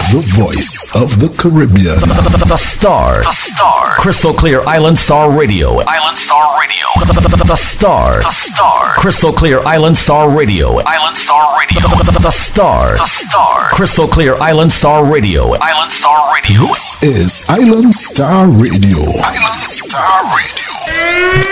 The voice of the Caribbean. The Star. The Star. Crystal Clear Island Star Radio. Island Star Radio. The Star. The Star. Crystal Clear Island Star Radio. Island Star Radio. The Star. The Star. Crystal Clear Island Star Radio. Island Star Radio. This is Island Star Radio. Island Star Radio.